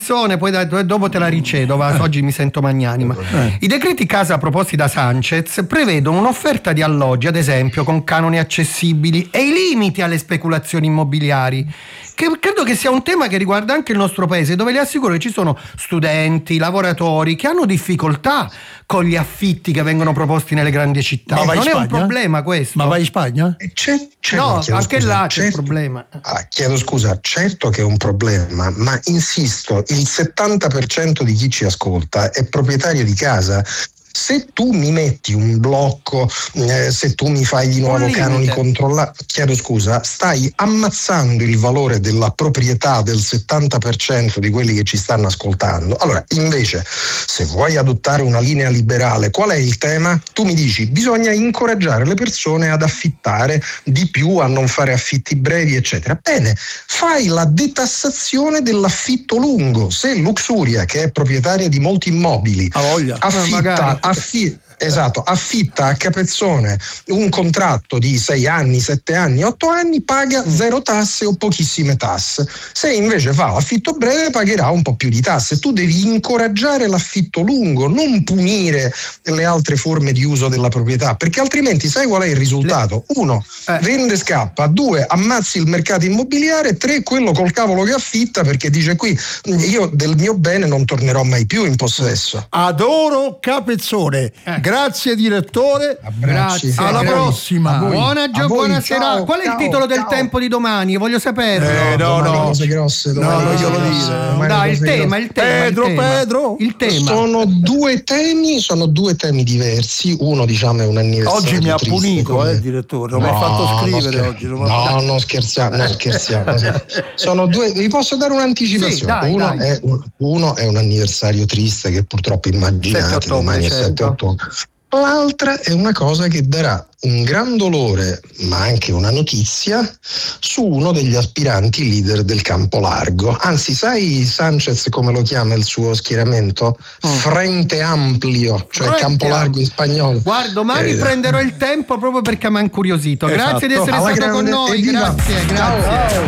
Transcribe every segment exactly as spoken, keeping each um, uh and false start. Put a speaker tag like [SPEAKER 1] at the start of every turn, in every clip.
[SPEAKER 1] poi da, dopo te la ricedo, va, oggi mi sento magnanima. Eh. I decreti casa proposti da Sanchez prevedono un'offerta di alloggi, ad esempio, con canoni accessibili e i limiti alle speculazioni immobiliari, che credo che sia un tema che riguarda anche il nostro paese, dove le assicuro che ci sono studenti, lavoratori che hanno difficoltà con gli affitti che vengono proposti nelle grandi città.
[SPEAKER 2] Ma vai
[SPEAKER 1] non
[SPEAKER 2] in
[SPEAKER 1] è
[SPEAKER 2] Spagna?
[SPEAKER 1] un problema questo.
[SPEAKER 2] Ma vai in Spagna?
[SPEAKER 3] C'è, c'è,
[SPEAKER 1] no,
[SPEAKER 3] chiedo
[SPEAKER 1] anche
[SPEAKER 3] scusa,
[SPEAKER 1] là c'è
[SPEAKER 3] certo,
[SPEAKER 1] un problema.
[SPEAKER 3] Ah, chiedo scusa, certo che è un problema, ma insisto, il settanta per cento di chi ci ascolta è proprietario di casa. Se tu mi metti un blocco, eh, se tu mi fai di nuovo canoni controllati, chiedo scusa, stai ammazzando il valore della proprietà del settanta per cento di quelli che ci stanno ascoltando. Allora, invece, se vuoi adottare una linea liberale, qual è il tema? Tu mi dici, bisogna incoraggiare le persone ad affittare di più, a non fare affitti brevi, eccetera. Bene, fai la detassazione dell'affitto lungo. Se Luxuria, che è proprietaria di molti immobili, affitta Affi- esatto, affitta a capezzone un contratto di sei anni, sette anni, otto anni, paga zero tasse o pochissime tasse. Se invece fa l'affitto breve pagherà un po' più di tasse. Tu devi incoraggiare l'affitto lungo, non punire le altre forme di uso della proprietà, perché altrimenti sai qual è il risultato? Uno, eh. vende, scappa; due, ammazzi il mercato immobiliare; tre, quello col cavolo che affitta perché dice qui io del mio bene non tornerò mai più in possesso.
[SPEAKER 2] Adoro Capezzone. Eh. Grazie direttore.
[SPEAKER 1] Grazie.
[SPEAKER 2] Alla
[SPEAKER 1] grazie.
[SPEAKER 2] prossima.
[SPEAKER 1] Buona gio- buonasera.
[SPEAKER 3] Ciao,
[SPEAKER 1] Qual è
[SPEAKER 3] ciao,
[SPEAKER 1] il titolo del
[SPEAKER 3] ciao.
[SPEAKER 1] Tempo di domani? Voglio saperlo.
[SPEAKER 2] Eh, no,
[SPEAKER 3] domani
[SPEAKER 2] no.
[SPEAKER 3] Cose grosse,
[SPEAKER 2] No, non glielo
[SPEAKER 3] grosse.
[SPEAKER 2] dire.
[SPEAKER 3] Domani
[SPEAKER 1] Dai, il
[SPEAKER 3] cose
[SPEAKER 1] tema,
[SPEAKER 3] grosse.
[SPEAKER 1] il tema.
[SPEAKER 2] Pedro,
[SPEAKER 1] il tema.
[SPEAKER 2] Pedro.
[SPEAKER 1] Il tema.
[SPEAKER 3] Sono due temi, sono due temi diversi. Uno, diciamo, è un anniversario.
[SPEAKER 2] Oggi mi ha
[SPEAKER 3] triste,
[SPEAKER 2] punito,
[SPEAKER 3] come...
[SPEAKER 2] eh, direttore. Non
[SPEAKER 3] no,
[SPEAKER 2] mi ha fatto scrivere
[SPEAKER 3] non scher-
[SPEAKER 2] oggi. Non
[SPEAKER 3] no, non scherziamo, non scherziamo. Sono due. Vi posso dare un'anticipazione?
[SPEAKER 1] Sì, dai,
[SPEAKER 3] uno,
[SPEAKER 1] dai.
[SPEAKER 3] È un, uno è un anniversario triste che purtroppo immaginate domani è sette ottobre. L'altra è una cosa che darà un gran dolore, ma anche una notizia, su uno degli aspiranti leader del campo largo. Anzi, sai Sanchez come lo chiama il suo schieramento? Mm. Frente Amplio, cioè Frente campo largo in spagnolo.
[SPEAKER 1] Guarda, domani eh, prenderò il tempo proprio perché mi ha incuriosito. Esatto. Grazie di essere
[SPEAKER 3] Alla
[SPEAKER 1] stato con noi. Grazie, grazie. Ciao.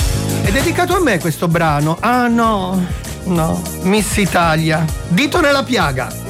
[SPEAKER 1] È dedicato a me questo brano. Ah no, no. Miss Italia. Dito nella piaga.